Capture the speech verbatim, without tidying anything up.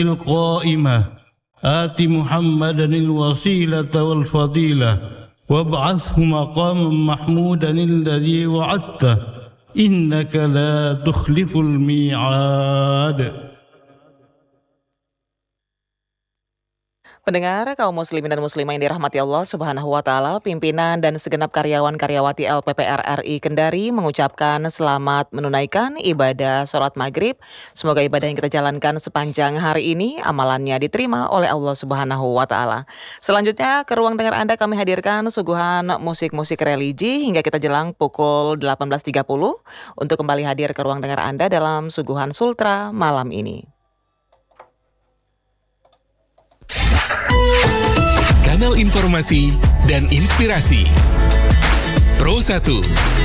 القائمة آت محمدا الوسيلة والفضيلة وابعثه مقاما محمودا الذي وعدته إنك لا تخلف الميعاد. Pendengar, kaum muslimin dan muslimah yang dirahmati Allah Subhanahu wa taala, pimpinan dan segenap karyawan karyawati L P P R R I Kendari mengucapkan selamat menunaikan ibadah sholat maghrib. Semoga ibadah yang kita jalankan sepanjang hari ini amalannya diterima oleh Allah Subhanahu wa taala. Selanjutnya ke ruang dengar Anda kami hadirkan suguhan musik-musik religi hingga kita jelang pukul delapan belas tiga puluh untuk kembali hadir ke ruang dengar Anda dalam suguhan Sultra malam ini. Kanal informasi dan inspirasi Pro satu.